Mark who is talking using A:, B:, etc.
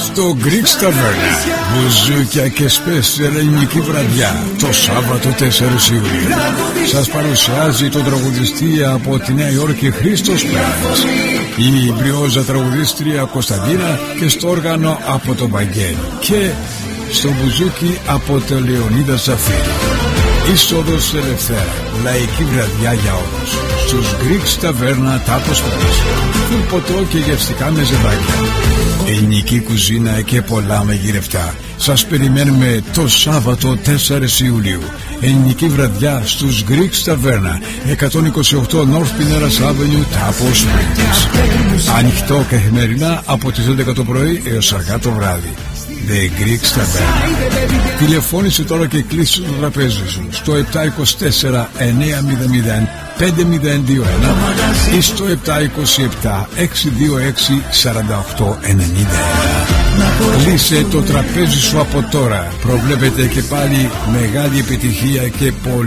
A: στο Greek Tavern. Μπουζούκια και σπέσια ελληνική βραδιά το Σάββατο 4 Ιουλίου. Σας παρουσιάζει τον τραγουδιστή από τη Νέα Υόρκη Χρήστος Πέρας, η μπριόζα τραγουδίστρια Κωνσταντίνα και στο όργανο από τον Βαγγέλη και στο μπουζούκι από το Λεωνίδα Ζαφύρη. Είσοδος ελευθέρα, λαϊκή βραδιά για όλους. Στους Greek Tavern Τάπος Πέρας. Φουλ ποτό και γευστικά μεζεδάκια, ελληνική κουζίνα και πολλά μαγειρευτά. Σας περιμένουμε το Σάββατο 4 Ιουλίου. Ελληνική βραδιά στους Greek Tavern, 128 North Pinellas Avenue, Τάπος Πέρας. Ανοιχτό καθημερινά από τις 11 το πρωί έως αργά το βράδυ. The Greek Tavern. Τηλεφώνησε τώρα και κλείσει το τραπέζι σου στο 724 900 5021 ή στο 727 626 4891. Κλείσε το τραπέζι σου από τώρα. Προβλέπετε και πάλι μεγάλη επιτυχία και πολύ